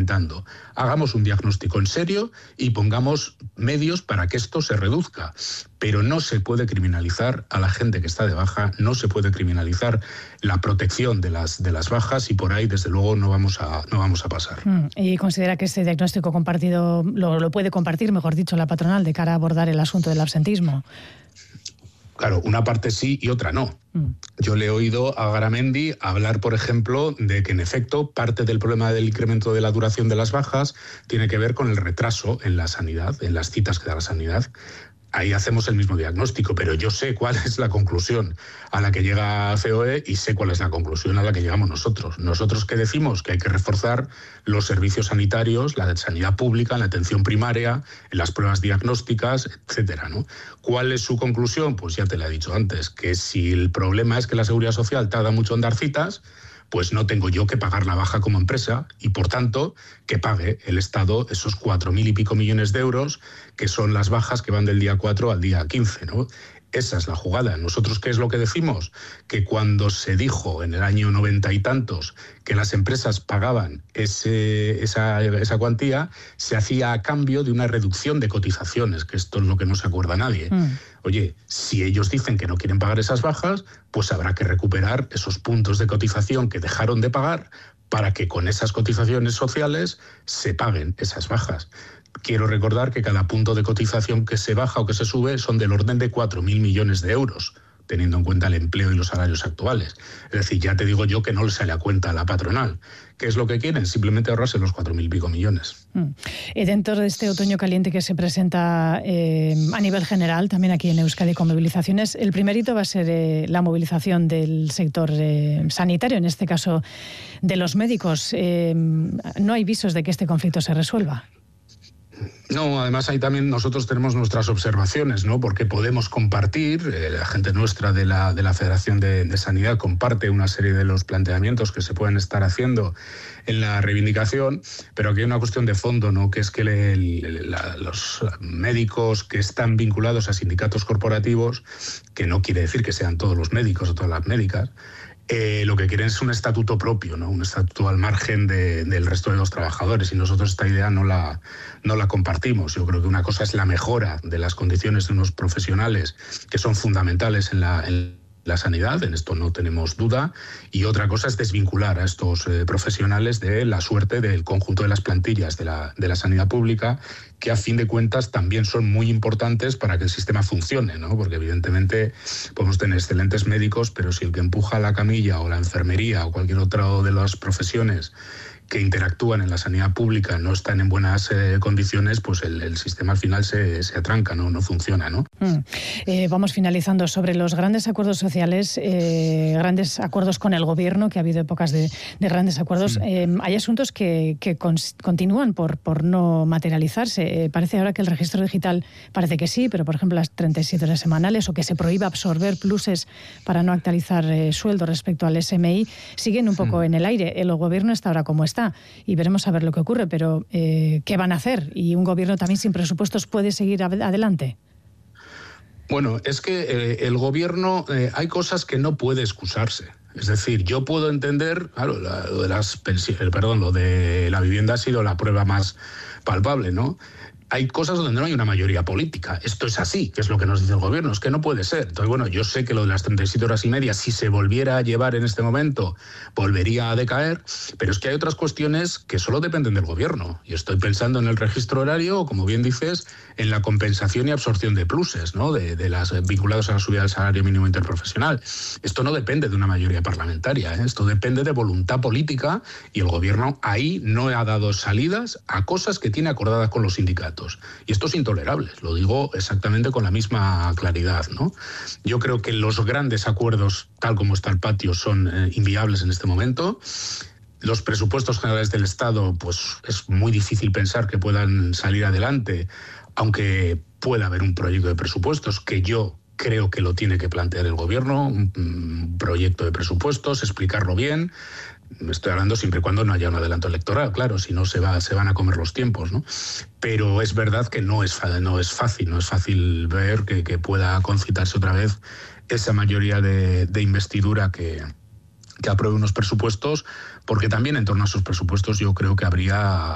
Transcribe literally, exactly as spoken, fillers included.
incrementando. Hagamos un diagnóstico en serio y pongamos medios para que esto se reduzca. Pero no se puede criminalizar a la gente que está de baja, no se puede criminalizar la protección de las, de las bajas y por ahí, desde luego, no vamos a, no vamos a pasar. Mm, ¿Y considera que este diagnóstico compartido lo, lo puede compartir, mejor dicho, la patronal de cara a abordar el asunto del absentismo? Claro, una parte sí y otra no. Mm. Yo le he oído a Garamendi hablar, por ejemplo, de que en efecto parte del problema del incremento de la duración de las bajas tiene que ver con el retraso en la sanidad, en las citas que da la sanidad. Ahí hacemos el mismo diagnóstico, pero yo sé cuál es la conclusión a la que llega C O E y sé cuál es la conclusión a la que llegamos nosotros. Nosotros que decimos que hay que reforzar los servicios sanitarios, la sanidad pública, la atención primaria, las pruebas diagnósticas, etcétera, ¿no? ¿Cuál es su conclusión? Pues ya te la he dicho antes, que si el problema es que la Seguridad Social tarda mucho en dar citas, pues no tengo yo que pagar la baja como empresa y, por tanto, que pague el Estado esos cuatro mil y pico millones de euros que son las bajas que van del día cuatro al día quince, ¿no? Esa es la jugada. ¿Nosotros qué es lo que decimos? Que cuando se dijo en el año noventa y tantos que las empresas pagaban ese, esa, esa cuantía, se hacía a cambio de una reducción de cotizaciones, que esto es lo que no se acuerda nadie. Mm. Oye, si ellos dicen que no quieren pagar esas bajas, pues habrá que recuperar esos puntos de cotización que dejaron de pagar para que con esas cotizaciones sociales se paguen esas bajas. Quiero recordar que cada punto de cotización que se baja o que se sube son del orden de cuatro mil millones de euros, teniendo en cuenta el empleo y los salarios actuales. Es decir, ya te digo yo que no le sale a cuenta a la patronal. ¿Qué es lo que quieren? Simplemente ahorrarse los cuatro mil y pico millones. Mm. Y dentro de este otoño caliente que se presenta eh, a nivel general, también aquí en Euskadi con movilizaciones, el primerito va a ser eh, la movilización del sector eh, sanitario, en este caso de los médicos. Eh, ¿No hay visos de que este conflicto se resuelva? No, además ahí también nosotros tenemos nuestras observaciones, ¿no? Porque podemos compartir, eh, la gente nuestra de la, de la Federación de, de Sanidad comparte una serie de los planteamientos que se pueden estar haciendo en la reivindicación, pero aquí hay una cuestión de fondo, ¿no? Que es que le, le, la, los médicos que están vinculados a sindicatos corporativos, que no quiere decir que sean todos los médicos o todas las médicas, Eh, lo que quieren es un estatuto propio, ¿no? Un estatuto al margen de, del resto de los trabajadores, y nosotros esta idea no la, no la compartimos. Yo creo que una cosa es la mejora de las condiciones de unos profesionales que son fundamentales en la, en la sanidad, en esto no tenemos duda, y otra cosa es desvincular a estos eh, profesionales de la suerte del conjunto de las plantillas de la, de la sanidad pública, que a fin de cuentas también son muy importantes para que el sistema funcione, ¿no? Porque evidentemente podemos tener excelentes médicos, pero si el que empuja la camilla o la enfermería o cualquier otra de las profesiones que interactúan en la sanidad pública no están en buenas eh, condiciones, pues el, el sistema al final se, se atranca, no, no funciona, ¿no? Mm. Eh, vamos finalizando sobre los grandes acuerdos sociales, eh, grandes acuerdos con el gobierno, que ha habido épocas de, de grandes acuerdos. Mm. Eh, hay asuntos que, que con, continúan por, por no materializarse. Eh, parece ahora que el registro digital parece que sí, pero por ejemplo las treinta y siete horas semanales o que se prohíba absorber pluses para no actualizar eh, sueldo respecto al S M I siguen un poco mm. en el aire. El gobierno está ahora como está y veremos a ver lo que ocurre, pero eh, ¿qué van a hacer? ¿Y un gobierno también sin presupuestos puede seguir adelante? Bueno, es que eh, el gobierno, eh, hay cosas que no puede excusarse. Es decir, yo puedo entender, claro, la, lo de las pensiones, perdón, lo de la vivienda ha sido la prueba más palpable, ¿no? Hay cosas donde no hay una mayoría política. Esto es así, que es lo que nos dice el gobierno, es que no puede ser. Entonces, bueno, yo sé que lo de las treinta y siete horas y media, si se volviera a llevar en este momento, volvería a decaer, pero es que hay otras cuestiones que solo dependen del gobierno. Y estoy pensando en el registro horario, o como bien dices, en la compensación y absorción de pluses, ¿no? De, de las vinculados a la subida del salario mínimo interprofesional. Esto no depende de una mayoría parlamentaria, ¿eh? Esto depende de voluntad política, y el gobierno ahí no ha dado salidas a cosas que tiene acordadas con los sindicatos. Y esto es intolerable, lo digo exactamente con la misma claridad, ¿no? Yo creo que los grandes acuerdos, tal como está el patio, son eh, inviables en este momento. Los presupuestos generales del Estado, pues es muy difícil pensar que puedan salir adelante, aunque pueda haber un proyecto de presupuestos que yo creo que lo tiene que plantear el gobierno, un, un proyecto de presupuestos, explicarlo bien. Estoy hablando siempre y cuando no haya un adelanto electoral, claro, si no se va, se van a comer los tiempos, ¿no? Pero es verdad que no es, no es fácil, no es fácil ver que, que pueda concitarse otra vez esa mayoría de, de investidura que, que apruebe unos presupuestos, porque también en torno a esos presupuestos yo creo que habría